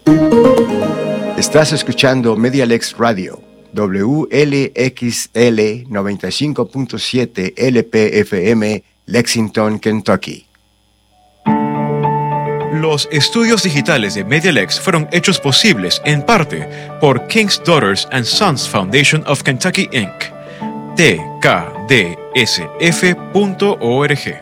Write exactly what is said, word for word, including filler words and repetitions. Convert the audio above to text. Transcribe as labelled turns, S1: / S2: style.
S1: Estás escuchando Medialex Radio, W L X L noventa y cinco punto siete L P F M, Lexington, Kentucky.
S2: Los estudios digitales de Medialex fueron hechos posibles en parte por King's Daughters and Sons Foundation of Kentucky incorporated. t k d s f punto org.